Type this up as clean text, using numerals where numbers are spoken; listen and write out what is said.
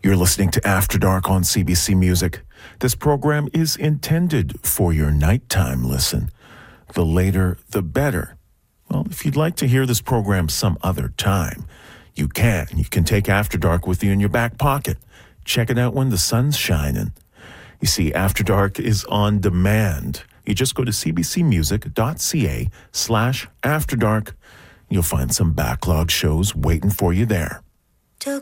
You're listening to After Dark on CBC Music. This program is intended for your nighttime listen. The later, the better. Well, if you'd like to hear this program some other time, you can. You can take After Dark with you in your back pocket. Check it out when the sun's shining. You see, After Dark is on demand. You just go to cbcmusic.ca/afterdark. You'll find some backlog shows waiting for you there.